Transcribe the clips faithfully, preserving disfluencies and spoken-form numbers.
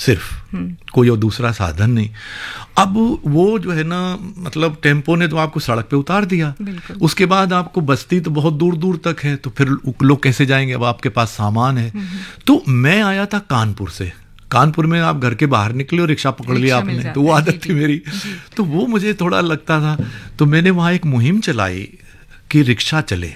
सिर्फ, कोई और दूसरा साधन नहीं। अब वो जो है ना, मतलब टेम्पो ने तो आपको सड़क पे उतार दिया, उसके बाद आपको बस्ती तो बहुत दूर दूर तक है, तो फिर लोग कैसे जाएंगे? अब आपके पास सामान है। तो मैं आया था कानपुर से, कानपुर में आप घर के बाहर निकले और रिक्शा पकड़ लिया आपने, तो वो आदत थी मेरी, तो वो मुझे थोड़ा लगता था। तो मैंने वहाँ एक मुहिम चलाई कि रिक्शा चले,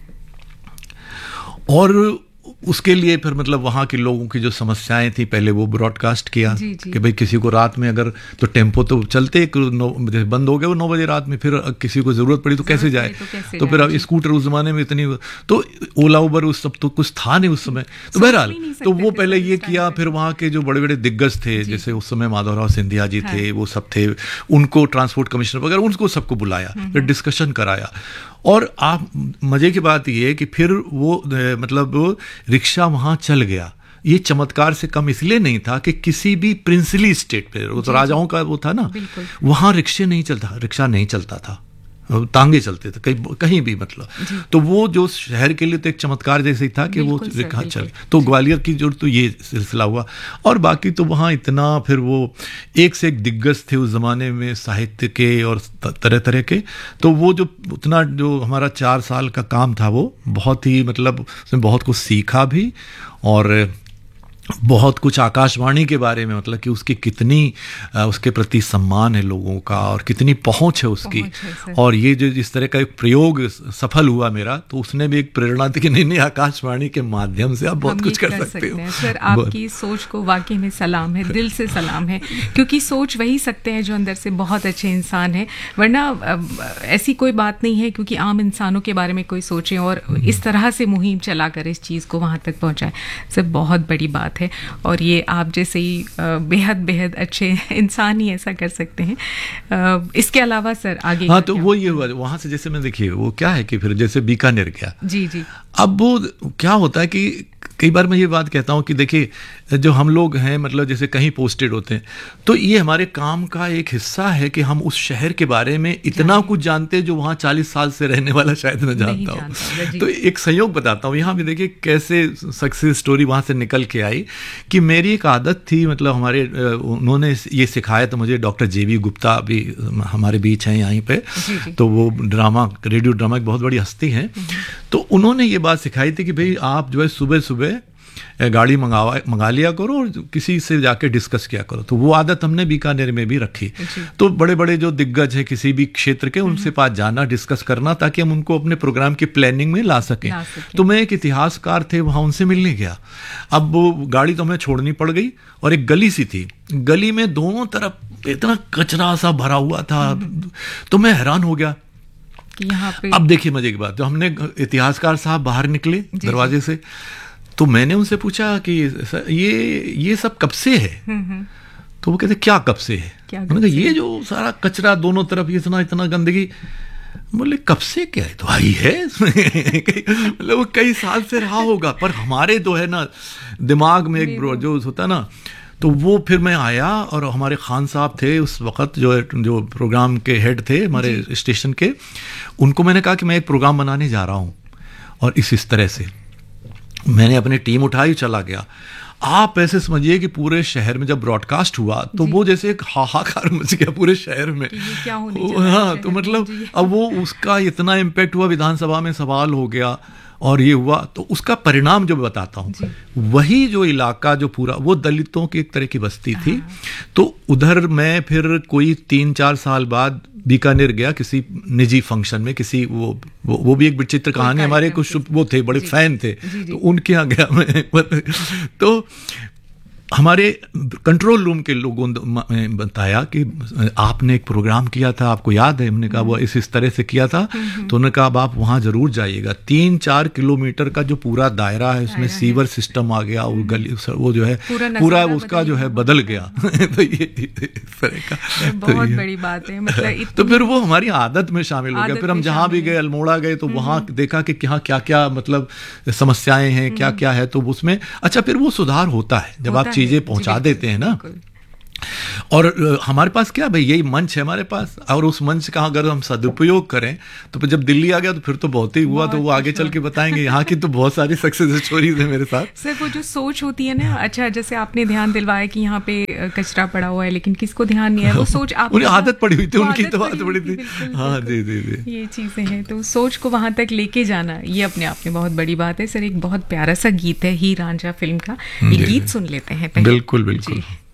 और उसके लिए फिर मतलब वहाँ के लोगों की जो समस्याएं थी पहले वो ब्रॉडकास्ट किया जी जी। कि भाई किसी को रात में अगर, तो टेम्पो तो चलते नौ बंद हो गए वो नौ बजे रात में, फिर किसी को ज़रूरत पड़ी तो कैसे जाए? तो, कैसे तो फिर अब स्कूटर उस ज़माने में इतनी, तो ओला उबर उस सब तो कुछ था नहीं उस समय। तो बहरहाल तो वो पहले ये किया, फिर वहाँ के जो बड़े बड़े दिग्गज थे, जैसे उस समय माधवराव सिंधिया जी थे, वो सब थे, उनको ट्रांसपोर्ट कमिश्नर वगैरह, उनको सबको बुलाया, फिर डिस्कशन कराया। और आप मजे की बात ये है कि फिर वो मतलब वो रिक्शा वहाँ चल गया। ये चमत्कार से कम इसलिए नहीं था कि किसी भी प्रिंसली स्टेट पे, वो तो राजाओं का वो था ना, वहाँ रिक्शे नहीं चलता, रिक्शा नहीं चलता था, तांगे चलते थे कहीं कहीं भी, मतलब। तो वो जो शहर के लिए तो एक चमत्कार जैसे ही था कि वो रिक्शा चल, तो ग्वालियर की जो तो ये सिलसिला हुआ। और बाकी तो वहाँ इतना फिर वो एक से एक दिग्गज थे उस ज़माने में साहित्य के और तरह तरह के, तो वो जो उतना जो हमारा चार साल का काम था वो बहुत ही, मतलब उसमें बहुत कुछ सीखा भी, और बहुत कुछ आकाशवाणी के बारे में, मतलब कि उसकी कितनी उसके प्रति सम्मान है लोगों का, और कितनी पहुंच है उसकी, है और ये जो जिस तरह का एक प्रयोग सफल हुआ मेरा, तो उसने भी एक प्रेरणा थी कि नहीं नहीं आकाशवाणी के माध्यम से आप बहुत कुछ कर, कर सकते हो। सर आपकी सोच को वाकई में सलाम है, दिल से सलाम है, क्योंकि सोच वही सकते हैं जो अंदर से बहुत अच्छे इंसान है, वरना ऐसी कोई बात नहीं है क्योंकि आम इंसानों के बारे में कोई सोचे और इस तरह से मुहिम चलाकर इस चीज़ को वहाँ तक पहुँचाए, सर बहुत बड़ी बात है। और ये आप जैसे ही बेहद बेहद अच्छे इंसान ही ऐसा कर सकते हैं। इसके अलावा सर आगे, हाँ, तो वो ये हुआ वहां से, जैसे मैं देखिए वो क्या है कि फिर जैसे बीकानेर गया जी जी, अब वो क्या होता है कि कई बार मैं ये बात कहता हूँ कि देखिए जो हम लोग हैं, मतलब जैसे कहीं पोस्टेड होते हैं, तो ये हमारे काम का एक हिस्सा है कि हम उस शहर के बारे में इतना कुछ जानते हैं जो वहाँ चालीस साल से रहने वाला शायद न जानता हो। तो एक संयोग बताता हूँ, यहाँ भी देखिए कैसे सक्सेस स्टोरी वहाँ से निकल के आई कि मेरी एक आदत थी, मतलब हमारे उन्होंने ये सिखाया था मुझे, डॉक्टर जे वी गुप्ता भी हमारे बीच हैं यहीं पे, तो वो ड्रामा, रेडियो ड्रामा की बहुत बड़ी हस्ती हैं, तो उन्होंने ये बात सिखाई थी कि भाई आप जो है सुबह सुबह गाड़ी मंगावा मंगा लिया करो और किसी से जाके डिस्कस किया करो। तो वो आदत हमने बीकानेर में भी रखी। तो बड़े बड़े जो दिग्गज हैं किसी भी क्षेत्र के, उनसे पास जाना, डिस्कस करना, ताकि हम उनको अपने प्रोग्राम की प्लानिंग में ला सकें। ला सकें। तो मैं एक इतिहासकार थे, वहाँ उनसे मिलने गया। अब वो गाड़ी तो हमें छोड़नी पड़ गई और एक गली सी थी, गली में दोनों तरफ इतना कचरा सा भरा हुआ था, तो मैं हैरान हो गया। यहाँ पे अब देखिए मजे की बात, जो हमने इतिहासकार साहब बाहर निकले दरवाजे से, तो मैंने उनसे पूछा कि ये ये सब कब से है? तो वो कहते क्या कब से है? मैंने कहा ये जो सारा कचरा दोनों तरफ, ये इतना इतना गंदगी, बोले कब से क्या है? तो आई है मतलब वो कई साल से रहा होगा, पर हमारे तो है ना दिमाग में एक जो होता ना, तो वो फिर मैं आया और हमारे खान साहब थे उस वक्त, जो जो प्रोग्राम के हेड थे हमारे स्टेशन के, उनको मैंने कहा कि मैं एक प्रोग्राम बनाने जा रहा हूँ और इस इस तरह से मैंने अपनी टीम उठाई, चला गया। आप ऐसे समझिए कि पूरे शहर में जब ब्रॉडकास्ट हुआ तो वो जैसे एक हाहाकार मच गया पूरे शहर में। क्या होने हाँ, तो मतलब अब वो उसका इतना इम्पैक्ट हुआ, विधानसभा में सवाल हो गया और ये हुआ, तो उसका परिणाम जो बताता हूँ, वही जो इलाका जो पूरा वो दलितों की एक तरह की बस्ती थी, तो उधर मैं फिर कोई तीन चार साल बाद बीकानेर गया किसी निजी फंक्शन में, किसी वो वो, वो भी एक विचित्र कहानी, हमारे कुछ वो थे बड़े फैन थे, तो उनके यहाँ गया मैं तो हमारे कंट्रोल रूम के लोगों ने बताया कि आपने एक प्रोग्राम किया था, आपको याद है? हमने कहा वो इस इस तरह से किया था। तो उन्होंने कहा अब आप वहाँ जरूर जाइएगा। तीन चार किलोमीटर का जो पूरा दायरा है उसमें सीवर सिस्टम आ गया, वो गली वो जो है पूरा उसका जो है बदल गया तो ये इस तरह का बहुत बड़ी बात है, मतलब तो फिर वो हमारी आदत में शामिल हो गया। फिर हम जहाँ भी गए, अल्मोड़ा गए, तो वहाँ देखा कि यहाँ क्या क्या मतलब समस्याएं हैं, क्या क्या है, तो उसमें अच्छा फिर वो सुधार होता है जब आप चीजें पहुंचा देते हैं ना। और हमारे पास क्या भाई, यही मंच है हमारे पास, और उस मंच का अगर हम सदुपयोग करें तो फिर जब दिल्ली आ गया तो फिर तो बहुत ही हुआ, तो वो आगे चल के बताएंगे। यहाँ की तो बहुत सारी सक्सेस स्टोरीज है मेरे साथ। सर वो जो सोच होती है ना, अच्छा जैसे आपने ध्यान दिलवाया कि यहाँ पे कचरा पड़ा हुआ है लेकिन किसको ध्यान नहीं है, वो सोच आप उन्हें आदत पड़ी हुई थी, उनकी तो आदत पड़ी थी। हाँ जी जी जी, ये चीजें हैं, तो सोच को वहां तक लेके जाना ये अपने आप में बहुत बड़ी बात है। सर एक बहुत प्यारा सा गीत है हीर रांझा फिल्म का, ये गीत सुन लेते हैं पहले। बिल्कुल बिल्कुल।